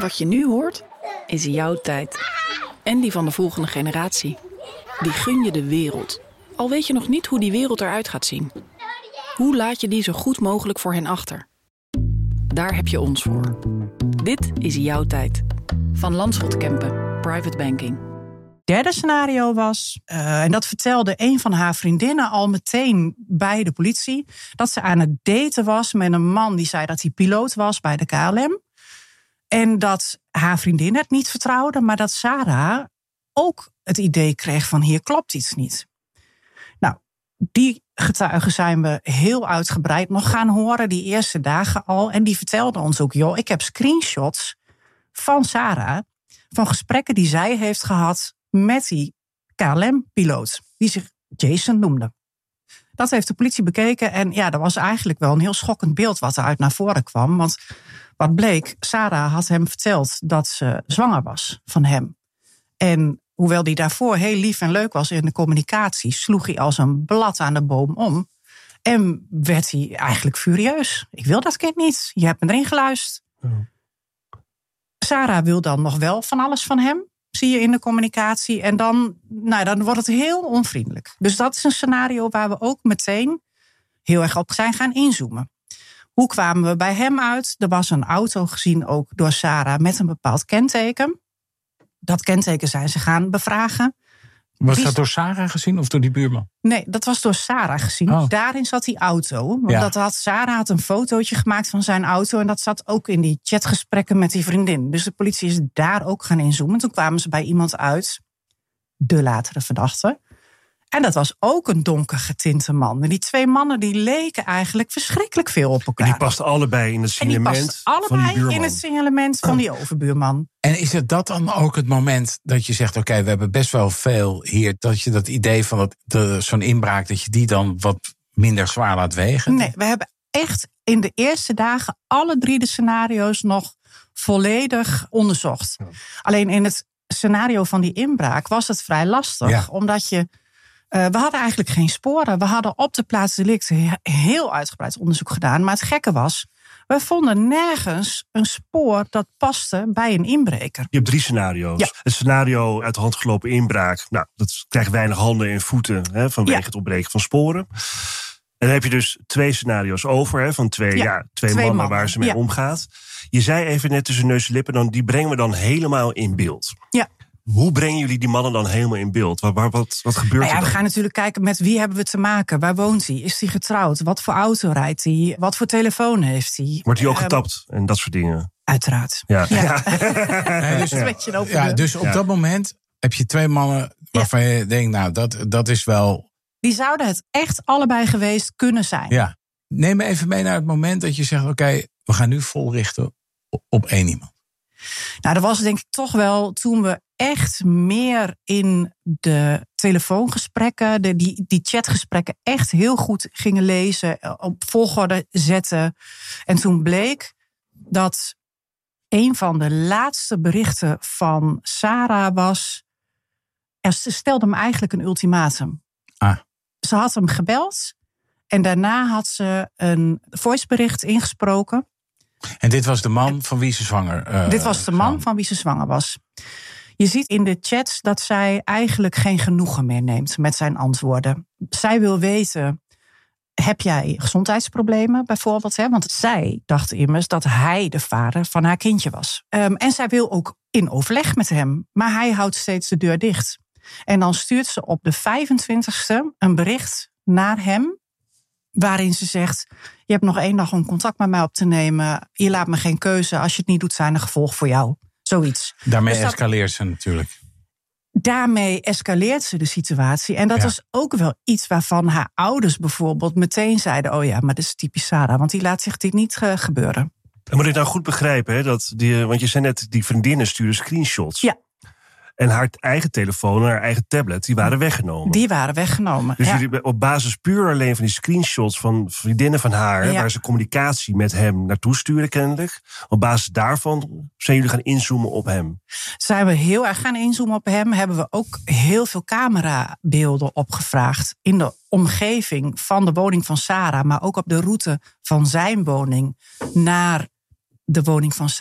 Wat je nu hoort, is jouw tijd. En die van de volgende generatie. Die gun je de wereld. Al weet je nog niet hoe die wereld eruit gaat zien. Hoe laat je die zo goed mogelijk voor hen achter? Daar heb je ons voor. Dit is jouw tijd. Van Landschot Kempen, Private Banking. Derde scenario was, en dat vertelde een van haar vriendinnen al meteen bij de politie, dat ze aan het daten was met een man die zei dat hij piloot was bij de KLM. En dat haar vriendin het niet vertrouwde, maar dat Sarah ook het idee kreeg van hier klopt iets niet. Nou, die getuigen zijn we heel uitgebreid nog gaan horen die eerste dagen al. En die vertelden ons ook, ik heb screenshots van Sarah, van gesprekken die zij heeft gehad met die KLM-piloot, die zich Jason noemde. Dat heeft de politie bekeken en dat was eigenlijk wel een heel schokkend beeld wat eruit naar voren kwam. Want wat bleek, Sarah had hem verteld dat ze zwanger was van hem. En hoewel hij daarvoor heel lief en leuk was in de communicatie, sloeg hij als een blad aan de boom om. En werd hij eigenlijk furieus. Ik wil dat kind niet, je hebt me erin geluisterd. Sarah wil dan nog wel van alles van hem, zie je in de communicatie. En dan wordt het heel onvriendelijk. Dus dat is een scenario waar we ook meteen heel erg op zijn gaan inzoomen. Hoe kwamen we bij hem uit? Er was een auto gezien ook door Sarah met een bepaald kenteken. Dat kenteken zijn ze gaan bevragen. Was dat door Sarah gezien of door die buurman? Nee, dat was door Sarah gezien. Oh. Daarin zat die auto. Want Sarah had een fotootje gemaakt van zijn auto. En dat zat ook in die chatgesprekken met die vriendin. Dus de politie is daar ook gaan inzoomen. Toen kwamen ze bij iemand uit, de latere verdachte. En dat was ook een donker getinte man. En die twee mannen die leken eigenlijk verschrikkelijk veel op elkaar. En die pasten allebei in het signalement in het signalement van die overbuurman. En is het dat dan ook het moment dat je zegt, oké, we hebben best wel veel hier, dat je dat idee van zo'n inbraak, dat je die dan wat minder zwaar laat wegen? Nee, we hebben echt in de eerste dagen alle 3 de scenario's nog volledig onderzocht. Ja. Alleen in het scenario van die inbraak was het vrij lastig, omdat we hadden eigenlijk geen sporen. We hadden op de plaats delict heel uitgebreid onderzoek gedaan. Maar het gekke was, we vonden nergens een spoor dat paste bij een inbreker. Je hebt 3 scenario's. Ja. Het scenario uit de hand gelopen inbraak. Nou, dat krijgt weinig handen en voeten vanwege het ontbreken van sporen. En dan heb je dus 2 scenario's over. Van twee mannen waar ze mee omgaat. Je zei even net tussen neus en lippen, die brengen we dan helemaal in beeld. Ja. Hoe brengen jullie die mannen dan helemaal in beeld? Wat gebeurt er dan? We gaan natuurlijk kijken met wie hebben we te maken. Waar woont hij? Is hij getrouwd? Wat voor auto rijdt hij? Wat voor telefoon heeft hij? Wordt hij ook getapt en dat soort dingen? Uiteraard. Ja. Dus op dat moment heb je 2 mannen waarvan je denkt, dat is wel... Die zouden het echt allebei geweest kunnen zijn. Ja. Neem me even mee naar het moment dat je zegt, oké, we gaan nu vol richten op 1 iemand. Nou, dat was denk ik toch wel toen we echt meer in de telefoongesprekken, die chatgesprekken echt heel goed gingen lezen, op volgorde zetten. En toen bleek dat een van de laatste berichten van Sarah was, ze stelde hem eigenlijk een ultimatum. Ze had hem gebeld en daarna had ze een voicebericht ingesproken. En dit was de man van wie ze zwanger Dit was de man van wie ze zwanger was. Je ziet in de chats dat zij eigenlijk geen genoegen meer neemt met zijn antwoorden. Zij wil weten, heb jij gezondheidsproblemen bijvoorbeeld? Want zij dacht immers dat hij de vader van haar kindje was. En zij wil ook in overleg met hem, maar hij houdt steeds de deur dicht. En dan stuurt ze op de 25e een bericht naar hem, waarin ze zegt, je hebt nog 1 dag om contact met mij op te nemen. Je laat me geen keuze. Als je het niet doet, zijn er gevolgen voor jou. Zoiets. Daarmee escaleert ze natuurlijk. Daarmee escaleert ze de situatie. En dat was ook wel iets waarvan haar ouders bijvoorbeeld meteen zeiden, maar dat is typisch Sarah, want die laat zich dit niet gebeuren. En moet ik nou goed begrijpen, want je zei net, die vriendinnen sturen screenshots. Ja. En haar eigen telefoon en haar eigen tablet, die waren weggenomen. Die waren weggenomen. Dus jullie op basis puur alleen van die screenshots van vriendinnen van haar, waar ze communicatie met hem naartoe sturen kennelijk, op basis daarvan zijn jullie gaan inzoomen op hem? Zijn we heel erg gaan inzoomen op hem. Hebben we ook heel veel camerabeelden opgevraagd in de omgeving van de woning van Sarah, maar ook op de route van zijn woning naar de woning van Sarah.